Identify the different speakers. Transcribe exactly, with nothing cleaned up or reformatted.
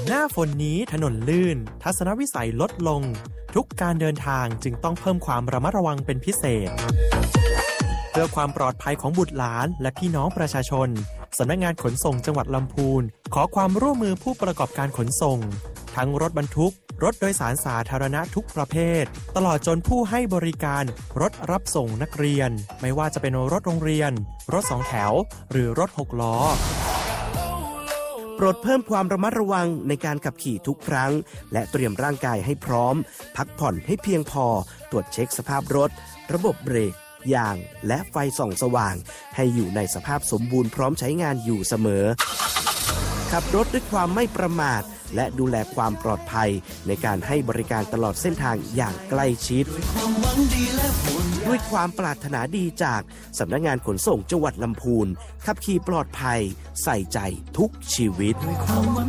Speaker 1: หน้าฝนนี้ถนนลื่นทัศนวิสัยลดลงทุกการเดินทางจึงต้องเพิ่มความระมัดระวังเป็นพิเศษเพื่อความปลอดภัยของบุตรหลานและพี่น้องประชาชนสำนักงานขนส่งจังหวัดลำพูนขอความร่วมมือผู้ประกอบการขนส่งทั้งรถบรรทุกรถโดยสารสาธารณะทุกประเภทตลอดจนผู้ให้บริการรถรับส่งนักเรียนไม่ว่าจะเป็นรถโรงเรียนรถสองแถวหรือรถหกล้อ
Speaker 2: โปรดเพิ่มความระมัดระวังในการขับขี่ทุกครั้งและเตรียมร่างกายให้พร้อมพักผ่อนให้เพียงพอตรวจเช็คสภาพรถระบบเบรกยางและไฟส่องสว่างให้อยู่ในสภาพสมบูรณ์พร้อมใช้งานอยู่เสมอขับรถด้วยความไม่ประมาทและดูแลความปลอดภัยในการให้บริการตลอดเส้นทางอย่างใกล้ชิดด้วยความปรารถนาดีจากสำนักงานขนส่งจังหวัดลำพูนขับขี่ปลอดภัยใส่ใจทุกชีวิต